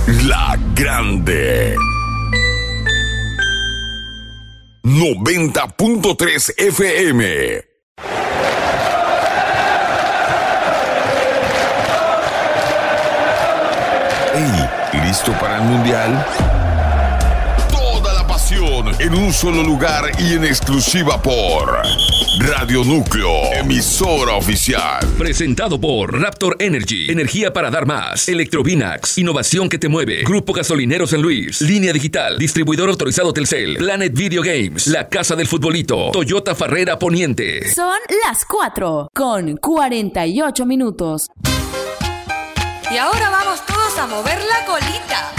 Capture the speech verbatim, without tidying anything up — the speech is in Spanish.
La Grande. noventa punto tres F M. Hey, ¿listo para el Mundial? Toda la pasión en un solo lugar y en exclusiva por Radio Núcleo, emisora oficial. Presentado por Raptor Energy, energía para dar más. Electrovinax, innovación que te mueve. Grupo Gasolinero San Luis, Línea Digital, distribuidor autorizado Telcel. Planet Video Games, la casa del futbolito. Toyota Farrera Poniente. Son las cuatro con cuarenta y ocho minutos. Y ahora vamos todos a mover la colita.